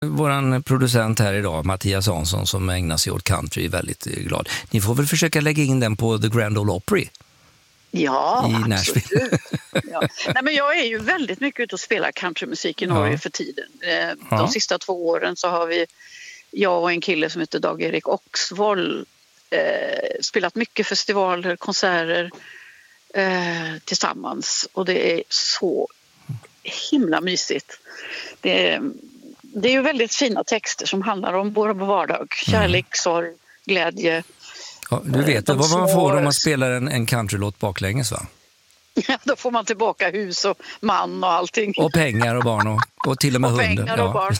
Våran producent här idag, Mattias Hansson, som ägnar sig åt country, är väldigt glad. Ni får väl försöka lägga in den på The Grand Ole Opry. Ja, i Nashville. Ja. Nej, men jag är ju väldigt mycket ute och spelar countrymusik i Norge för tiden. De sista 2 åren så har jag och en kille som heter Dag-Erik Oxvold spelat mycket festivaler, konserter tillsammans. Och det är så himla mysigt. Det är ju väldigt fina texter som handlar om vår vardag. Kärlek, sorg, glädje. Ja, du vet vad man får om man spelar en countrylåt baklänges, va? Ja, då får man tillbaka hus och man och allting. Och pengar och barn och till och med hunden. Pengar och barn.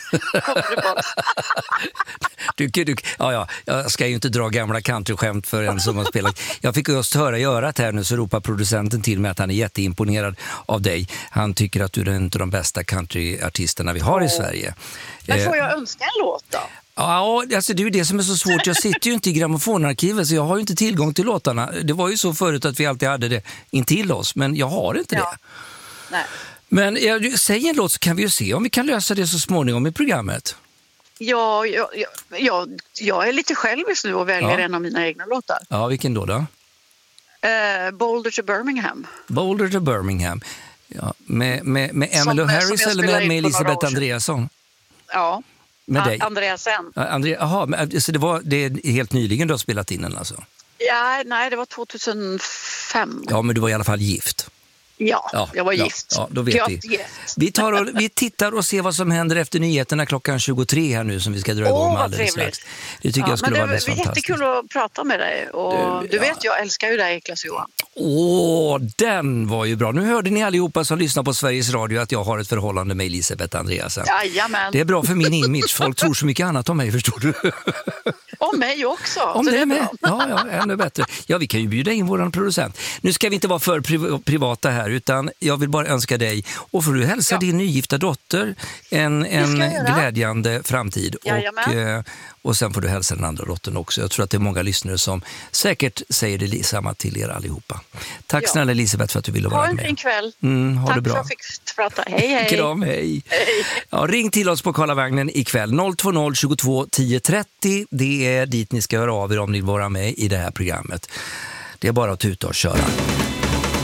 Jag ska ju inte dra gamla countryskämt för en som har spelat. Jag fick just höra i örat här nu, så ropar producenten till mig att han är jätteimponerad av dig. Han tycker att du är en av de bästa countryartisterna vi har i Sverige. Men får jag önska en låt då? Ja, alltså det är ju det som är så svårt. Jag sitter ju inte i grammofonarkivet, så jag har ju inte tillgång till låtarna. Det var ju så förut att vi alltid hade det intill oss, men jag har inte det. Nej. Men säg en låt så kan vi ju se om vi kan lösa det så småningom i programmet. Ja, jag är lite självisk nu och väljer en av mina egna låtar. Ja, vilken då? Boulder to Birmingham. Boulder to Birmingham. Ja, med Emmylou Harris eller med Elisabeth Andreasson? Ja. Med dig? Andreasen. Jaha, så det är helt nyligen du har spelat in den alltså? Ja, nej, det var 2005. Ja, men du var i alla fall gift. Ja, jag var gift. Ja, då vet vi. Vi tittar och ser vad som händer efter nyheterna klockan 23 här nu, som vi ska dra igång med alldeles strax. Det tycker jag skulle vara alldeles fantastiskt. Det är jättekul att prata med dig. Och du vet, jag älskar ju dig, Klas-Johan. Den var ju bra. Nu hörde ni allihopa som lyssnar på Sveriges Radio att jag har ett förhållande med Elisabeth Andreasen. Jajamän. Det är bra för min image. Folk tror så mycket annat om mig, förstår du. Om mig också. Om det är med. Ja, ännu bättre. Ja, vi kan ju bjuda in våran producent. Nu ska vi inte vara för privata här, utan jag vill bara önska dig, och får du hälsa din nygifta dotter en glädjande framtid. Och sen får du hälsa den andra dottern också. Jag tror att det är många lyssnare som säkert säger det samma till er allihopa. Tack snälla Elisabeth för att du ville vara med. Ha en fin kväll. Ha det bra. Tack för att jag fick prata. Hej. Kram, hej. Ja, ring till oss på Karlavagnen ikväll. 020 22 10 30. Det är dit ni ska höra av er om ni vill vara med i det här programmet. Det är bara att tuta och köra.